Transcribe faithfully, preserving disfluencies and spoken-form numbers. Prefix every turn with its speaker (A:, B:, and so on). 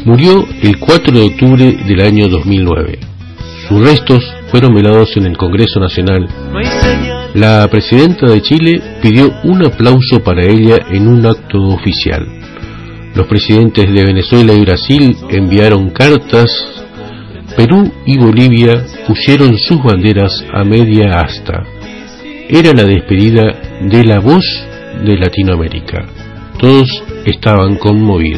A: Murió el cuatro de octubre del año dos mil nueve. Sus restos fueron velados en el Congreso Nacional. La presidenta de Chile pidió un aplauso para ella en un acto oficial. Los presidentes de Venezuela y Brasil enviaron cartas. Perú y Bolivia pusieron sus banderas a media asta. Era la despedida de la voz de Latinoamérica. Todos estaban conmovidos.